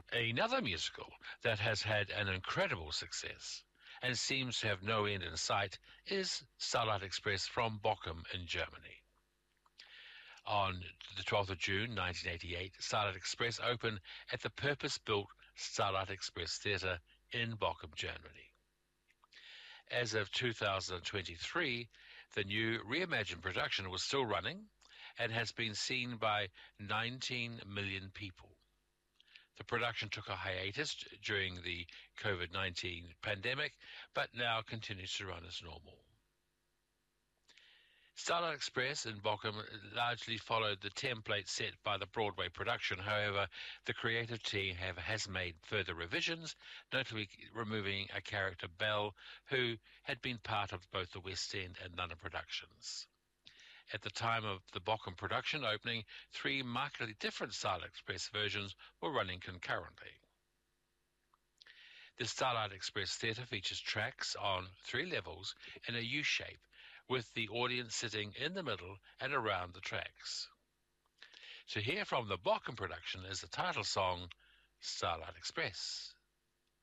Another musical that has had an incredible success and seems to have no end in sight is Starlight Express from Bochum in Germany. On the 12th of June 1988, Starlight Express opened at the purpose-built Starlight Express Theatre in Bochum, Germany. As of 2023, the new reimagined production was still running and has been seen by 19 million people. The production took a hiatus during the COVID-19 pandemic, but now continues to run as normal. Starlight Express in Bochum largely followed the template set by the Broadway production. However, the creative team has made further revisions, notably removing a character, Belle, who had been part of both the West End and London productions. At the time of the Bochum production opening, 3 markedly different Starlight Express versions were running concurrently. The Starlight Express Theatre features tracks on 3 levels in a U-shape, with the audience sitting in the middle and around the tracks. To hear from the Bochum production is the title song, Starlight Express.